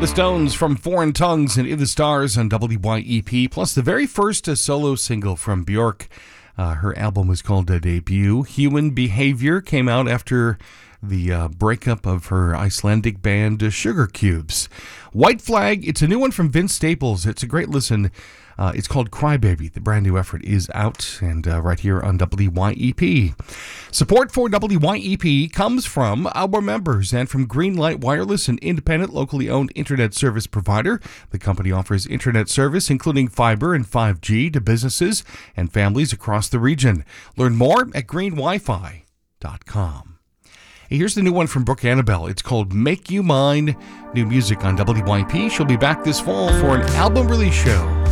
The Stones from Foreign Tongues and In the Stars on WYEP, plus the very first solo single from Bjork. Her album was called Debut. Human Behavior came out after the breakup of her Icelandic band Sugar Cubes. White Flag, it's a new one from Vince Staples. It's a great listen. It's called Crybaby. The brand new effort is out and right here on WYEP. Support for WYEP comes from our members and from Greenlight Wireless, an independent, locally owned internet service provider. The company offers internet service, including fiber and 5G, to businesses and families across the region. Learn more at greenwifi.com. Here's the new one from Brooke Annabelle. It's called Make You Mine. New music on WYEP. She'll be back this fall for an album release show.